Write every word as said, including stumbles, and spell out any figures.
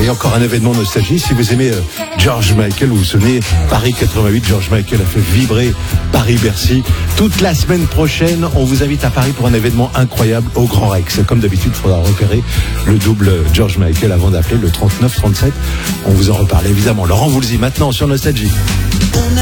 voyez, encore un événement nostalgie. Si vous aimez euh, George Michael, vous vous souvenez, Paris quatre-vingt-huit, George Michael a fait vibrer Paris-Bercy. Toute la semaine prochaine, on vous invite à Paris pour un événement incroyable au Grand Rex. Comme d'habitude, il faudra repérer le double George Michael avant d'appeler le trente-neuf trente-sept. On vous en reparle évidemment. Laurent Voulzy maintenant sur Nostalgie.